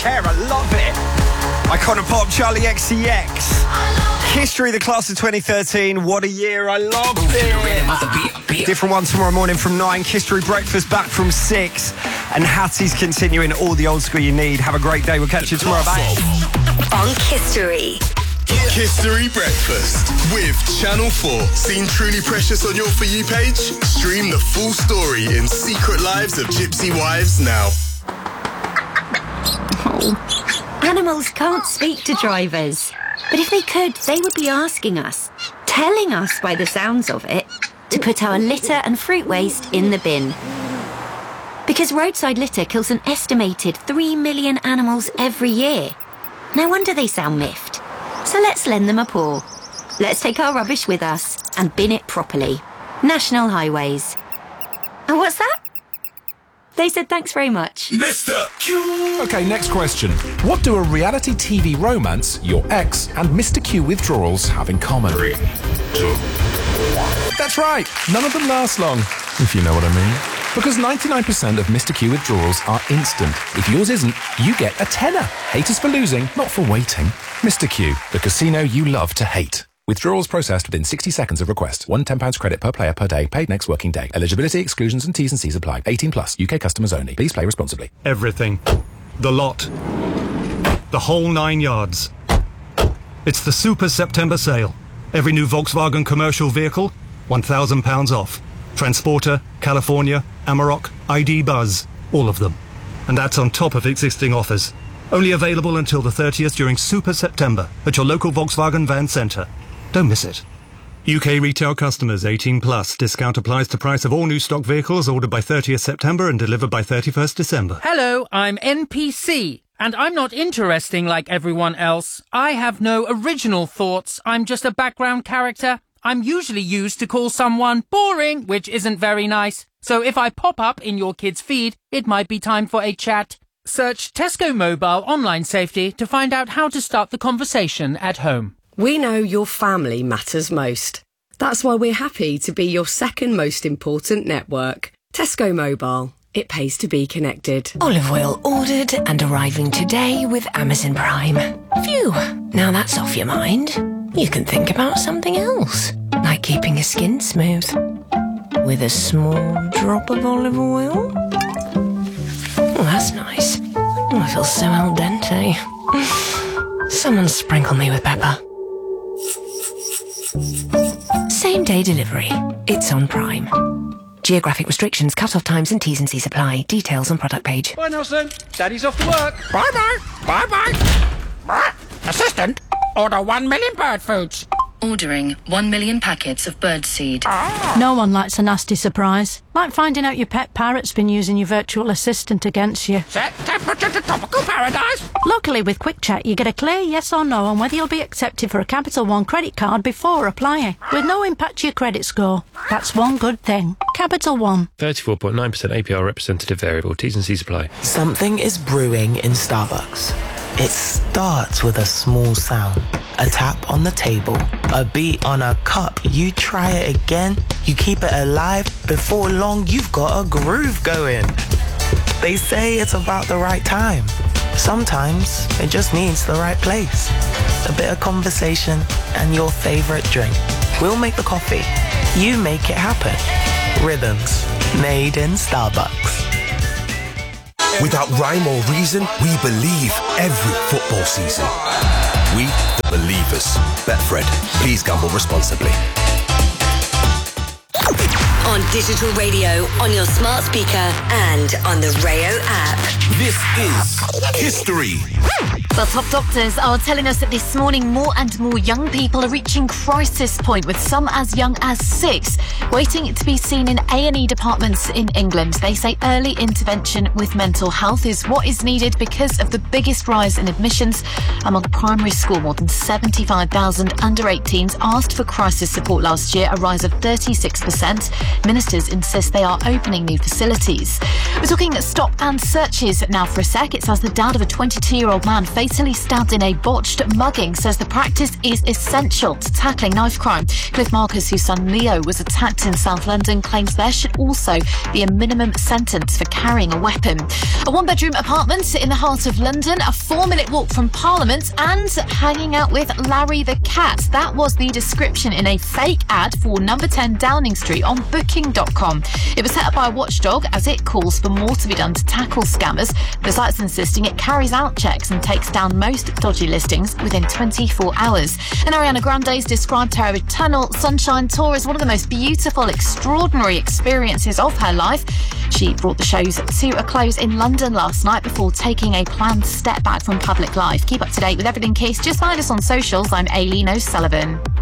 care. I love it. Icona Pop, Charlie XCX. History, the class of 2013. What a year. I love it. Different one tomorrow morning from 9. History Breakfast back from 6. And Hattie's continuing all the old school you need. Have a great day. We'll catch you tomorrow. Bye. On History. History Breakfast with Channel 4. Seen Truly Precious on your For You page? Stream the full story in Secret Lives of Gypsy Wives now. Animals can't speak to drivers. But if they could, they would be asking us, telling us by the sounds of it, to put our litter and fruit waste in the bin. Because roadside litter kills an estimated 3 million animals every year. No wonder they sound miffed. So let's lend them a paw. Let's take our rubbish with us and bin it properly. National Highways. Oh, what's that? They said thanks very much. Mr. Q! Okay, next question. What do a reality TV romance, your ex, and Mr. Q withdrawals have in common? 3, 2, 1. That's right. None of them last long, if you know what I mean. Because 99% of Mr. Q withdrawals are instant. If yours isn't, you get a tenner. Hate us for losing, not for waiting. Mr. Q, the casino you love to hate. Withdrawals processed within 60 seconds of request. £1 credit per player per day. Paid next working day. Eligibility, exclusions and T's and C's apply. 18 plus. UK customers only. Please play responsibly. Everything. The lot. The whole 9 yards. It's the Super September sale. Every new Volkswagen commercial vehicle, £1,000 off. Transporter, California, Amarok, ID Buzz. All of them. And that's on top of existing offers. Only available until the 30th during Super September at your local Volkswagen van centre. Don't miss it. UK retail customers 18 plus. Discount applies to price of all new stock vehicles ordered by 30th September and delivered by 31st December. Hello, I'm NPC, and I'm not interesting like everyone else. I have no original thoughts. I'm just a background character. I'm usually used to call someone boring, which isn't very nice. So if I pop up in your kid's feed, it might be time for a chat. Search Tesco Mobile Online Safety to find out how to start the conversation at home. We know your family matters most. That's why we're happy to be your second most important network. Tesco Mobile. It pays to be connected. Olive oil ordered and arriving today with Amazon Prime. Phew, now that's off your mind. You can think about something else, like keeping your skin smooth. With a small drop of olive oil. Oh, that's nice. Oh, I feel so al dente. Someone sprinkle me with pepper. Same day delivery. It's on Prime. Geographic restrictions, cut-off times and T's and C's apply. Details on product page. Bye, Nelson. Daddy's off to work. Bye-bye. Bye-bye. Assistant, order 1 million bird foods. Ordering 1 million packets of birdseed. No one likes a nasty surprise. Like finding out your pet parrot's been using your virtual assistant against you. Set temperature to tropical paradise. Luckily, with Quick Check, you get a clear yes or no on whether you'll be accepted for a Capital One credit card before applying, with no impact to your credit score. That's one good thing. Capital One. 34.9% APR representative variable. T's and C's apply. Something is brewing in Starbucks. It starts with a small sound, a tap on the table, a beat on a cup. You try it again, you keep it alive. Before long, you've got a groove going. They say it's about the right time. Sometimes it just needs the right place. A bit of conversation and your favorite drink. We'll make the coffee. You make it happen. Rhythms made in Starbucks. Without rhyme or reason, we believe every football season. We, the believers. Betfred. Please gamble responsibly. On digital radio, on your smart speaker, and on the Rayo app. This is History. Well, top doctors are telling us that this morning more and more young people are reaching crisis point, with some as young as 6 waiting to be seen in A&E departments in England. They say early intervention with mental health is what is needed because of the biggest rise in admissions among primary school. More than 75,000 under-18s asked for crisis support last year, a rise of 36%. Ministers insist they are opening new facilities. We're talking stop and searches now for a sec. It's as the dad of a 22-year-old man fatally stabbed in a botched mugging says the practice is essential to tackling knife crime. Cliff Marcus, whose son Leo was attacked in South London, claims there should also be a minimum sentence for carrying a weapon. A one-bedroom apartment in the heart of London, a 4-minute walk from Parliament, and hanging out with Larry the cat. That was the description in a fake ad for number 10 Downing Street on Booking.com. It was set up by a watchdog as it calls for more to be done to tackle scammers. The site's insisting it carries out checks and takes down most dodgy listings within 24 hours. And Ariana Grande's described her Eternal Sunshine Tour as one of the most beautiful, extraordinary experiences of her life. She brought the shows to a close in London last night before taking a planned step back from public life. Keep up to date with everything Kiss. Just find us on socials. I'm Aileen O'Sullivan.